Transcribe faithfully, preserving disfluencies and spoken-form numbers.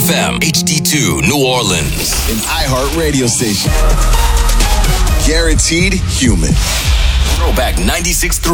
F M, H D two, New Orleans. An iHeart radio station. Guaranteed human. Throwback ninety-six point three.